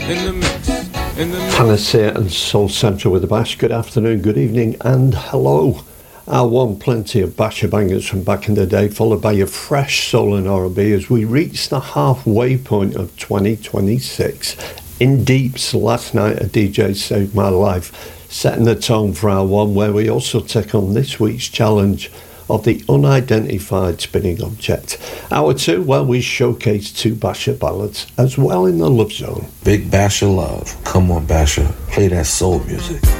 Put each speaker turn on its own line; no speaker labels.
In the mix.
Panacea and Soul Central with the Bash. Good afternoon, good evening, and hello. I won plenty of basher bangers from back in the day, followed by a fresh soul and R&B as we reach the halfway point of 2026. In Deep's Last Night a DJ Saved My Life, setting the tone for our one, where we also take on this week's challenge of the unidentified spinning object. Hour two, well, we showcase two basher ballads as well in the Love Zone.
Big Basher love. Come on, Basher. Play that soul music.